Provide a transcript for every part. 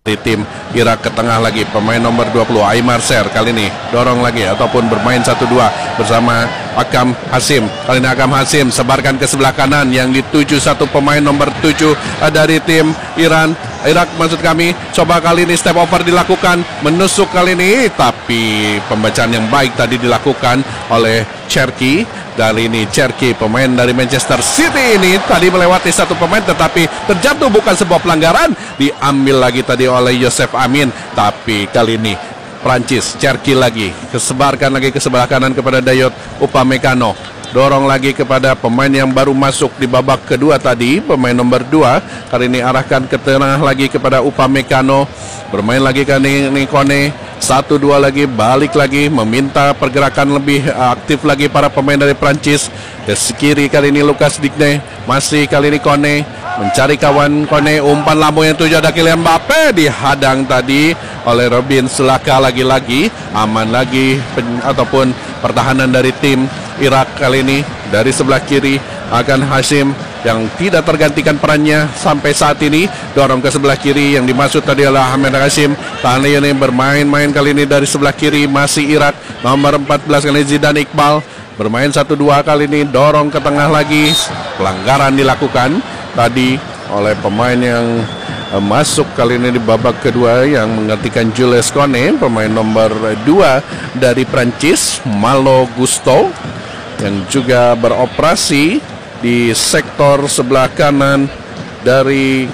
di tim Irak ke tengah lagi pemain nomor 20 Aimar Ser kali ini dorong lagi ataupun bermain 1-2 bersama Akam Hasim. Kali ini Akam Hasim sebarkan ke sebelah kanan yang dituju satu pemain nomor 7 dari tim Irak maksud kami. Coba kali ini step over dilakukan, menusuk kali ini, tapi pembacaan yang baik tadi dilakukan oleh Cherki. Kali ini Cherki pemain dari Manchester City ini tadi melewati satu pemain tetapi terjatuh, bukan sebuah pelanggaran, diambil lagi tadi oleh Yosef Amin. Tapi kali ini Prancis Cherki lagi kesebarkan lagi ke sebelah kanan kepada Dayot Upamecano. Dorong lagi kepada pemain yang baru masuk di babak kedua tadi, pemain nomor 2. Kali ini arahkan ke tengah lagi kepada Upamecano. Bermain lagi kali ini Kone. 1-2 lagi, balik lagi, meminta pergerakan lebih aktif lagi para pemain dari Prancis. Ke kiri kali ini Lucas Digne, masih kali ini Kone mencari kawan. Kone umpan lambung yang tuju ada Kylian Mbappe, dihadang tadi oleh Robin Sulaka. Lagi-lagi aman lagi ataupun pertahanan dari tim Irak kali ini. Dari sebelah kiri akan Hasim yang tidak tergantikan perannya sampai saat ini. Dorong ke sebelah kiri yang dimaksud tadi adalah Ahmed Hasim. Kali ini bermain-main kali ini dari sebelah kiri masih Irak nomor 14 kali Zidane Iqbal. Bermain 1-2 kali ini, dorong ke tengah lagi. Pelanggaran dilakukan tadi oleh pemain yang masuk kali ini di babak kedua yang menggantikan Jules Kone, pemain nomor 2 dari Prancis, Malo Gusto, yang juga beroperasi di sektor sebelah kanan dari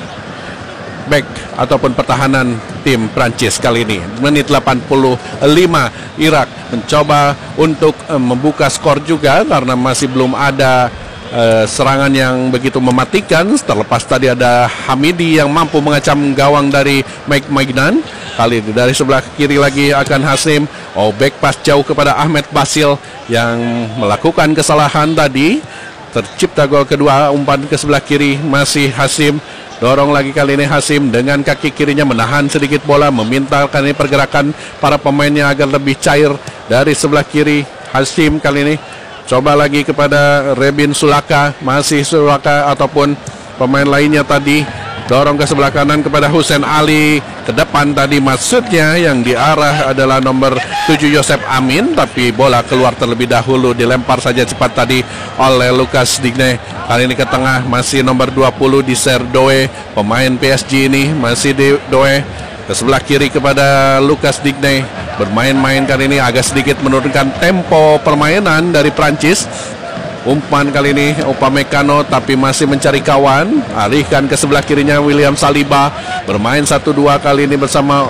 back ataupun pertahanan tim Prancis kali ini. Menit 85 Irak mencoba untuk membuka skor juga karena masih belum ada serangan yang begitu mematikan. Terlepas tadi ada Hamidi yang mampu mengacam gawang dari Mike Maignan. Kali ini dari sebelah kiri lagi akan Hasim. Back pass jauh kepada Ahmed Basil yang melakukan kesalahan tadi. Tercipta gol kedua, umpan ke sebelah kiri masih Hasim. Dorong lagi kali ini Hasim dengan kaki kirinya menahan sedikit bola, meminta kali ini pergerakan para pemainnya agar lebih cair. Dari sebelah kiri Hasim kali ini coba lagi kepada Robin Sulaka, masih Sulaka ataupun pemain lainnya tadi. Dorong ke sebelah kanan kepada Hussein Ali. Ke depan tadi maksudnya yang diarah adalah nomor 7 Yosef Amin, tapi bola keluar terlebih dahulu, dilempar saja cepat tadi oleh Lucas Digne. Kali ini ke tengah masih nomor 20 di Serdoe, pemain PSG ini masih di Doe. Ke sebelah kiri kepada Lucas Digne. Bermain-main kali ini agak sedikit menurunkan tempo permainan dari Prancis. Umpan kali ini Upamecano tapi masih mencari kawan. Alihkan ke sebelah kirinya William Saliba. Bermain 1-2 kali ini bersama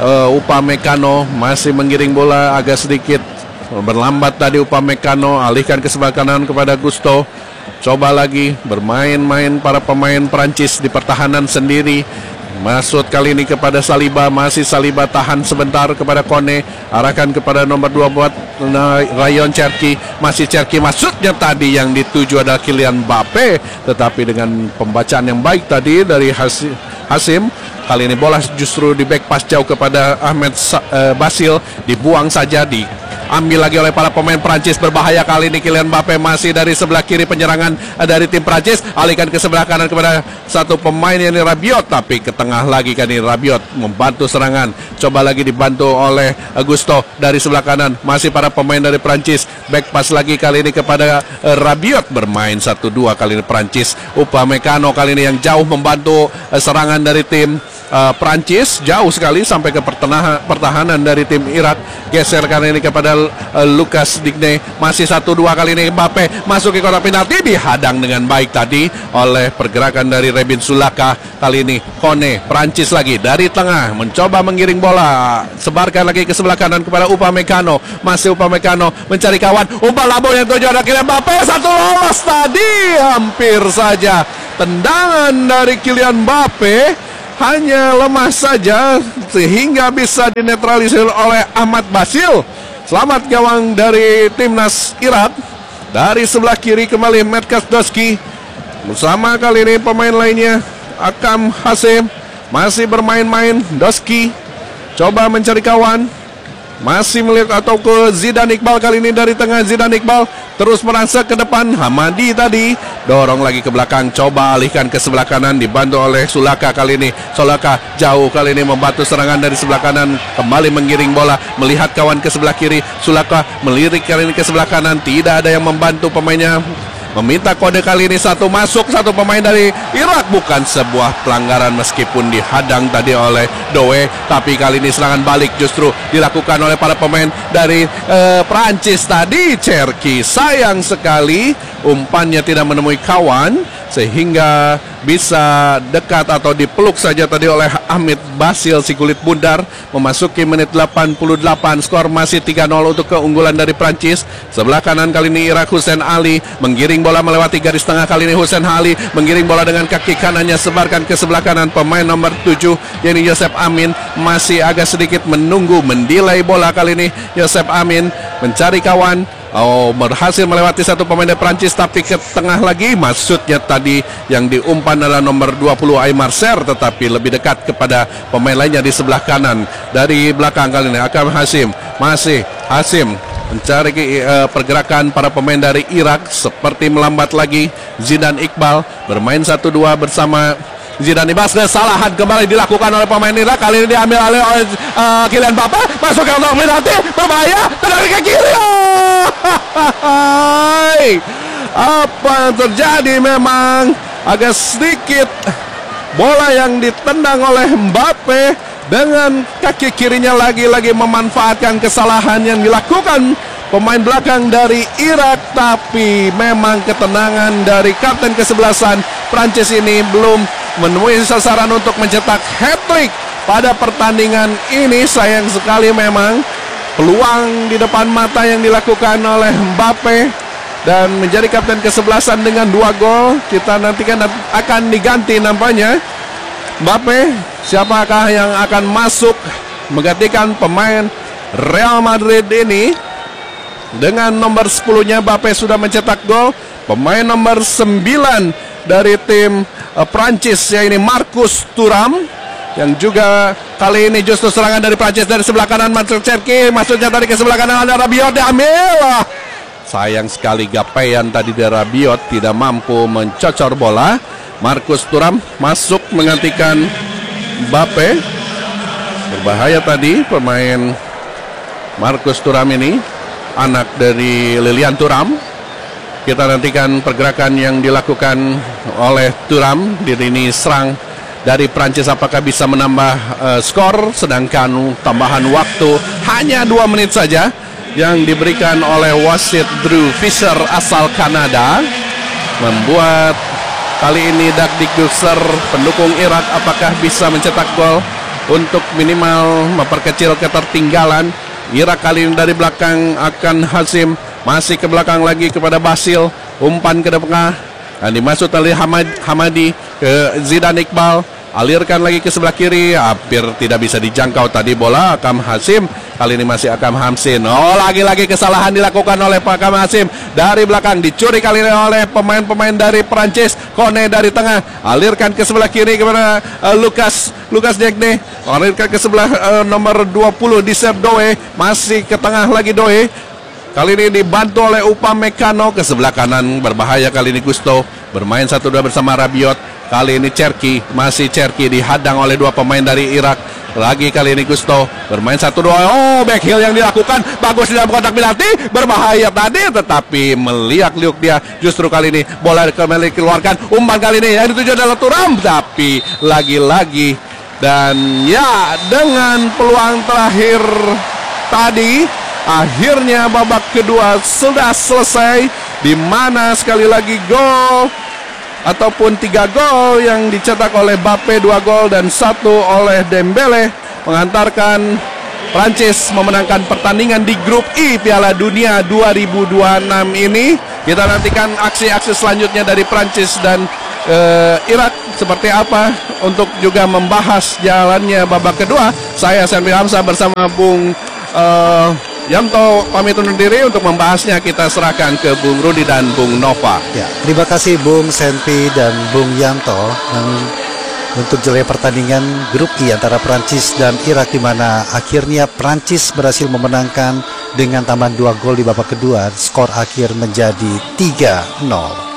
Upamecano. Masih menggiring bola agak sedikit berlambat tadi Upamecano. Alihkan ke sebelah kanan kepada Gusto. Coba lagi bermain-main para pemain Prancis di pertahanan sendiri. Masuk kali ini kepada Saliba, masih Saliba tahan sebentar kepada Kone, arahkan kepada nomor 2 buat Rayon Cherki, masih Cherki, maksudnya tadi yang dituju adalah Kylian Mbappe, tetapi dengan pembacaan yang baik tadi dari Hasim. Kali ini bola justru di back pass jauh kepada Ahmed Basil, dibuang saja, diambil lagi oleh para pemain Prancis. Berbahaya kali ini Kylian Mbappe, masih dari sebelah kiri penyerangan dari tim Prancis. Alihkan ke sebelah kanan kepada satu pemain yang ini Rabiot, tapi ke tengah lagi kan ini Rabiot membantu serangan. Coba lagi dibantu oleh Gusto dari sebelah kanan, masih para pemain dari Prancis. Back pass lagi kali ini kepada Rabiot. Bermain 1-2 kali ini Prancis. Upamecano kali ini yang jauh membantu serangan dari tim Prancis, jauh sekali sampai ke pertahanan dari tim Irak. Geser kali ini kepada Lucas Digne, masih 1-2 kali ini Mbappe masuk ke kotak penalti, dihadang dengan baik tadi oleh pergerakan dari Robin Sulaka. Kali ini Kone Prancis lagi dari tengah mencoba menggiring bola, sebarkan lagi ke sebelah kanan kepada Upamecano, masih Upamecano mencari kawan, umpan lambung yang tuju ada Kylian Mbappe, satu lolos tadi, hampir saja tendangan dari Kylian Mbappe hanya lemah saja sehingga bisa dinetralisir oleh Ahmad Basil. Selamat gawang dari timnas Irak. Dari sebelah kiri kembali Metkas Doski bersama kali ini pemain lainnya Akam Hasim, masih bermain-main. Doski coba mencari kawan. masih melihat atau ke Zidane Iqbal, kali ini dari tengah Zidane Iqbal terus merangsak ke depan. Hamadi tadi dorong lagi ke belakang, coba alihkan ke sebelah kanan, dibantu oleh Sulaka. Kali ini Sulaka jauh, kali ini membantu serangan dari sebelah kanan, kembali menggiring bola, melihat kawan ke sebelah kiri. Sulaka melirik kali ini ke sebelah kanan, tidak ada yang membantu pemainnya. Meminta kode kali ini, satu masuk, satu pemain dari Irak. Bukan sebuah pelanggaran meskipun dihadang tadi oleh Doe, tapi kali ini serangan balik justru dilakukan oleh para pemain dari Prancis tadi. Cherki sayang sekali umpannya tidak menemui kawan sehingga bisa dekat atau dipeluk saja tadi oleh Hamid Basil si kulit bundar. Memasuki menit 88, skor masih 3-0 untuk keunggulan dari Prancis. Sebelah kanan kali ini Irak, Hussein Ali menggiring bola melewati garis tengah. Kali ini Hussein Ali menggiring bola dengan kaki kanannya, sebarkan ke sebelah kanan. Pemain nomor 7 yakni Yosef Amin masih agak sedikit menunggu, mendelay bola. Kali ini Yosef Amin mencari kawan. Berhasil melewati satu pemain dari Prancis, tapi ke tengah lagi. Maksudnya tadi yang diumpan adalah nomor 20 Aimar Ser, tetapi lebih dekat kepada pemain lainnya di sebelah kanan. Dari belakang kali ini Akam Hasim, masih Hasim mencari pergerakan para pemain dari Irak, seperti melambat lagi. Zidane Iqbal bermain 1-2 bersama Zidane Iqbal. Kesalahan kembali dilakukan oleh pemain Irak, kali ini diambil oleh Kylian Mbappé, masuk ke dalam penalti, berbahaya, tendangan ke kiri. Apa yang terjadi? Memang agak sedikit bola yang ditendang oleh Mbappé dengan kaki kirinya, lagi-lagi memanfaatkan kesalahan yang dilakukan pemain belakang dari Irak. Tapi memang ketenangan dari kapten kesebelasan Prancis ini belum menemui sasaran untuk mencetak hat-trick pada pertandingan ini. Sayang sekali memang peluang di depan mata yang dilakukan oleh Mbappé, dan menjadi kapten kesebelasan dengan 2 gol. Kita nantikan akan diganti nampaknya. Mbappé, siapakah yang akan masuk menggantikan pemain Real Madrid ini? Dengan nomor 10-nya Mbappé sudah mencetak gol. Pemain nomor 9 dari tim Prancis yaitu Marcus Thuram, yang juga kali ini justru serangan dari Prancis dari sebelah kanan. Masuk Cherki, maksudnya tadi ke sebelah kanan ada Rabiot, diambil. Sayang sekali gapaian tadi dari Rabiot, tidak mampu mencocor bola. Marcus Thuram masuk menggantikan Mbappé. Berbahaya tadi pemain Marcus Thuram ini, anak dari Lilian Thuram. Kita nantikan pergerakan yang dilakukan oleh Thuram. Di ini serang dari Prancis, apakah bisa menambah skor, sedangkan tambahan waktu hanya 2 menit saja yang diberikan oleh wasit Drew Fisher asal Kanada, membuat kali ini Dakdikdukser pendukung Irak apakah bisa mencetak gol untuk minimal memperkecil ketertinggalan. Irak kali ini dari belakang akan Hasim, masih ke belakang lagi kepada Basil, umpan ke depan dan dimasuk oleh Hamadi ke Zidane Iqbal, alirkan lagi ke sebelah kiri, hampir tidak bisa dijangkau tadi bola. Akam Hasim, kali ini masih Akam Hamsin. Lagi-lagi kesalahan dilakukan oleh Akam Hasim dari belakang, dicuri kali ini oleh pemain-pemain dari Prancis. Kone dari tengah, alirkan ke sebelah kiri kepada Lucas Diagne, alirkan ke sebelah nomor 20 di serve Doe, masih ke tengah lagi Doe. Kali ini dibantu oleh Upamecano ke sebelah kanan, berbahaya kali ini Gusto, bermain 1-2 bersama Rabiot. Kali ini Cherki, masih Cherki dihadang oleh 2 pemain dari Irak. Lagi kali ini Gusto, bermain 1-2. Back heel yang dilakukan bagus di dalam kotak penalti, berbahaya tadi, tetapi meliak-liuk dia. Justru kali ini bola kembali keluarkan, umpan kali ini yang dituju adalah Thuram, tapi lagi-lagi dan ya dengan peluang terakhir tadi, akhirnya babak kedua sudah selesai, di mana sekali lagi gol ataupun 3 gol yang dicetak oleh Mbappé, 2 gol dan 1 oleh Dembele, mengantarkan Prancis memenangkan pertandingan di grup I Piala Dunia 2026 ini. Kita nantikan aksi-aksi selanjutnya dari Prancis dan Irak seperti apa untuk juga membahas jalannya babak kedua. Saya Senpi Hamzah bersama Bung Yanto pamit undur diri. Untuk membahasnya kita serahkan ke Bung Rudi dan Bung Nova. Ya, terima kasih Bung Senpi dan Bung Yanto. Dan untuk jelai pertandingan grup I antara Prancis dan Irak, di mana akhirnya Prancis berhasil memenangkan dengan tambahan 2 gol di babak kedua. Skor akhir menjadi 3-0.